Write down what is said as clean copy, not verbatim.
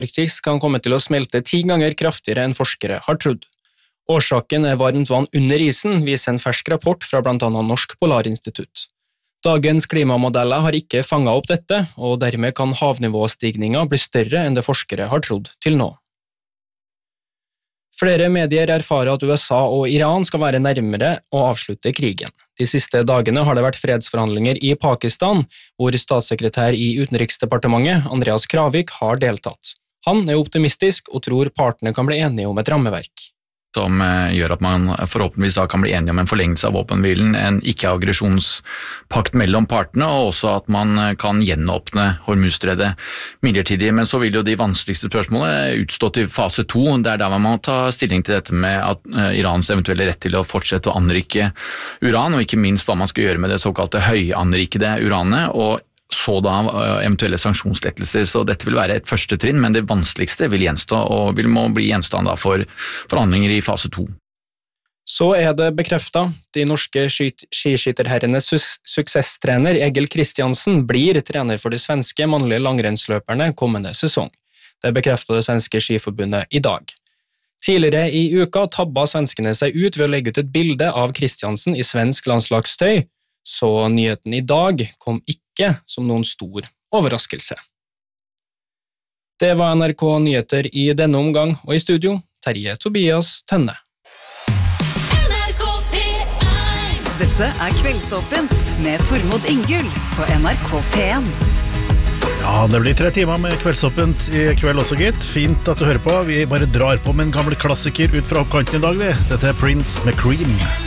Arktis kan komme til å smelte 10 ganger kraftigere enn forskere har trodd. Årsaken varmt vann under isen, viser en fersk rapport fra blant annet Norsk Polarinstitutt. Dagens klimamodeller har ikke fanget opp dette, og dermed kan havnivåstigningen bli større enn det forskere har trodd til nå. Flere medier erfarer at USA og Iran skal være nærmere å avslutte krigen. De siste dagene har det vært fredsforhandlinger i Pakistan, hvor statssekretær i Utenriksdepartementet, Andreas Kravik, har deltatt. Han optimistisk og tror partene kan bli enige om et rammeverk. Som gjør at man forhåpentligvis da kan bli enige om en forlengelse av våpenhvilen, en ikke-aggresjonspakt mellom partene, og også at man kan gjenåpne Hormuzstredet midlertidig. Men så vil jo de vanskeligste spørsmålene utstå til fase 2, det der man må ta stilling til dette med at Irans eventuelle rett til å fortsette å anrike uran, og ikke minst hva man skal gjøre med det såkalte høyanrikede uranet, og så da eventuelle sanksjonslettelser, så dette vil være et første trinn, men det vanskeligste vil gjenstå, og må bli gjenstand da for forhandlinger i fase 2. Så det bekreftet. De norske skiskytterherrenes suksesstrener Egil Kristiansen blir trener for de svenske mannlige langrennsløperne kommende sesong. Det bekreftet det svenske skiforbundet i dag. Tidligere i uka tabbet svenskene seg ut ved å legge ut et bilde av Kristiansen i svensk landslagstøy, så nyheten i dag kom ikke som noen stor overraskelse. Det var NRK Nyheter i denne omgang, og i studio, Terje Tobias Tønne. Dette Kveldsåpent med Tormod Ingull på NRK P1. Ja, det blir 3 timer med Kveldsåpent i kveld også, gitt. Fint at du hører på. Vi bare drar på med en gammel klassiker ut fra oppkanten i dag, vi. Dette Prince med Cream.